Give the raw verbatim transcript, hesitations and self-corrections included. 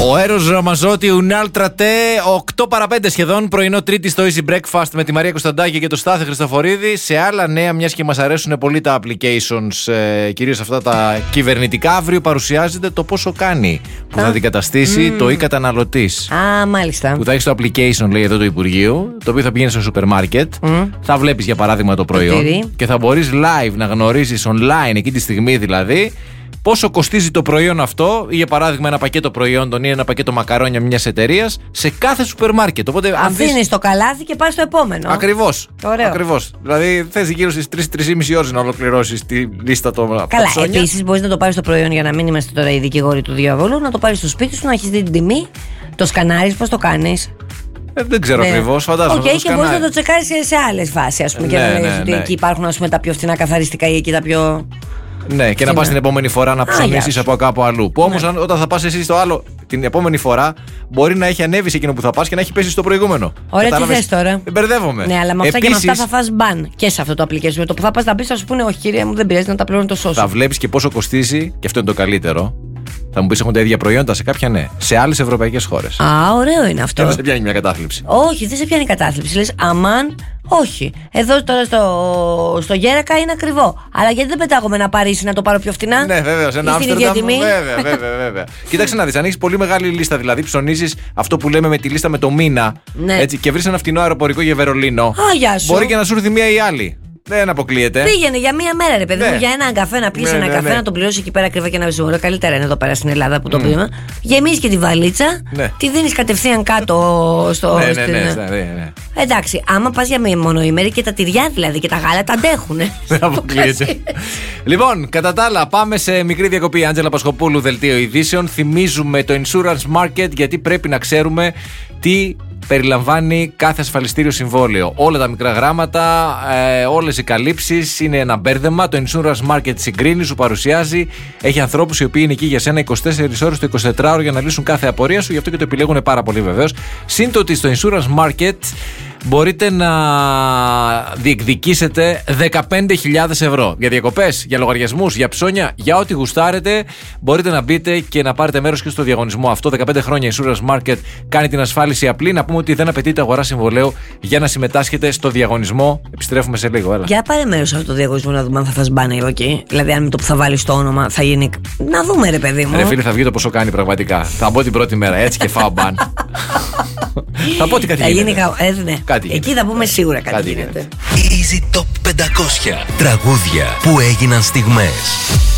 Ο Έρος Ραμαζότη, Ουνάλ Τρατέ, οκτώ παρά πέντε σχεδόν, πρωινό Τρίτη στο Easy Breakfast με τη Μαρία Κωνσταντάκη και το Στάθη Χριστοφορίδη. Σε άλλα νέα, μιας και μας αρέσουν πολύ τα applications, ε, κυρίως αυτά τα κυβερνητικά, αύριο παρουσιάζεται το πόσο κάνει, που θα αντικαταστήσει mm. το e-καταναλωτής. Α, μάλιστα. Που θα έχει το application, λέει εδώ, του Υπουργείου, το οποίο θα πηγαίνει στο σούπερ μάρκετ, mm. θα βλέπεις για παράδειγμα το προϊόν Ετήρι. και θα μπορείς live να γνωρίζεις online, εκεί τη στιγμή δηλαδή, πόσο κοστίζει το προϊόν αυτό, ή για παράδειγμα ένα πακέτο προϊόντων ή ένα πακέτο μακαρόνια μιας εταιρείας σε κάθε σούπερ μάρκετ. Αφήνεις δεις... το καλάθι και πας στο επόμενο. Ακριβώς. Ακριβώς. Δηλαδή θες γύρω στις τρεις με τρεις και μισή ώρες να ολοκληρώσεις τη λίστα των Καλά, επίσης μπορείς να το πάρεις το προϊόν, για να μην είμαστε τώρα οι δικηγόροι του διαβόλου, να το πάρεις στο σπίτι σου, να έχεις δει την τιμή, το σκανάρεις, πώς το κάνεις. Ε, δεν ξέρω ναι. ακριβώς, φαντάζομαι. Οκ, okay, και μπορείς να το τσεκάρεις σε άλλες φάσεις, ας πούμε, ναι, και να ναι, λες ναι, ότι ναι. εκεί υπάρχουν, ας πούμε, τα πιο φθηνά καθαριστικά ή εκεί τα πιο. Ναι, και να πας την επόμενη φορά να ψωνίσεις από κάπου αλλού. Που όμως, ναι. όταν θα πας εσύ στο άλλο την επόμενη φορά, μπορεί να έχει ανέβει σε εκείνο που θα πας και να έχει πέσει στο προηγούμενο. Ωραία, τι θες τώρα. Μπερδεύομαι. Ναι, αλλά με αυτά Επίσης, και με αυτά θα φας μπαν και σε αυτό το application. Με το που θα πας να πεις, θα σου πούνε, όχι, κύριε μου, δεν πειράζει να τα πληρώνω το σώσο. Θα βλέπεις και πόσο κοστίζει, και αυτό είναι το καλύτερο. Θα μου πεις, έχουν τα ίδια προϊόντα σε κάποια, ναι. Σε άλλες ευρωπαϊκές χώρες. Α, ωραίο είναι αυτό. Και δεν σε πιάνει μια κατάθλιψη. Όχι, δεν σε πιάνει κατάθλιψη. Λες, αμάν, όχι. Εδώ τώρα στο, στο Γέρακα είναι ακριβό. Αλλά γιατί δεν πετάγομαι να Παρίσι να το πάρω πιο φτηνά. Ναι, βέβαια. Σε ένα Άμστερνταμ. Βέβαια, βέβαια, βέβαια. Κοίταξε να δεις, αν έχεις πολύ μεγάλη λίστα, δηλαδή ψωνίζεις αυτό που λέμε με τη λίστα με το μήνα. Ναι. Έτσι, και βρεις ένα φτηνό αεροπορικό για Βερολίνο. Α, γεια σου. Μπορεί και να σου έρθει μία ή άλλη. Δεν αποκλείεται. Πήγαινε για μία μέρα, ρε παιδί μου, ναι. για έναν καφέ να πιεις ναι, ένα ναι, καφέ, ναι. να τον πληρώσει εκεί πέρα ακριβά και να βρει. Καλύτερα είναι εδώ πέρα στην Ελλάδα που το mm. πήραμε. Γεμίζει και τη βαλίτσα, ναι. τη δίνεις κατευθείαν κάτω στο. Ναι, στην... ναι, ναι, ναι, ναι. Εντάξει, άμα πας για μία μονοήμερη και τα τυριά δηλαδή και τα γάλα τα αντέχουν. Δεν αποκλείεται. Λοιπόν, κατά τα άλλα, πάμε σε μικρή διακοπή. Άντζελα Πασχοπούλου, δελτίο ειδήσεων. Θυμίζουμε το Insurance Market, γιατί πρέπει να ξέρουμε τι περιλαμβάνει κάθε ασφαλιστήριο συμβόλαιο. Όλα τα μικρά γράμματα, ε, όλες οι καλύψεις, είναι ένα μπέρδεμα. Το Insurance Market συγκρίνει, σου παρουσιάζει. Έχει ανθρώπους οι οποίοι είναι εκεί για σένα είκοσι τέσσερις ώρες το εικοσιτετράωρο για να λύσουν κάθε απορία σου, γι' αυτό και το επιλέγουν πάρα πολύ βεβαίως. Συν το ότι στο Insurance Market μπορείτε να διεκδικήσετε δεκαπέντε χιλιάδες ευρώ. Για διακοπές, για λογαριασμούς, για ψώνια, για ό,τι γουστάρετε, μπορείτε να μπείτε και να πάρετε μέρος και στο διαγωνισμό αυτό. δεκαπέντε χρόνια Insurance Market κάνει την ασφάλιση απλή. Να πούμε ότι δεν απαιτείται αγορά συμβολέου για να συμμετάσχετε στο διαγωνισμό. Επιστρέφουμε σε λίγο, έλα. Για πάρε μέρος σε αυτό το διαγωνισμό να δούμε αν θα φας μπάνε εδώ εκεί. Δηλαδή, αν με το που θα βάλεις το όνομα θα γίνει. Να δούμε, ρε παιδί μου. Ρε φίλε, θα βγει το πόσο κάνει πραγματικά. Θα μπω την πρώτη μέρα έτσι και φάω μπαν. Θα πω ότι κάτι γίνεται. Ε, ναι. Κάτι εκεί θα πούμε σίγουρα κάτι, κάτι γίνεται. Easy Top πεντακόσια τραγούδια που έγιναν στιγμές.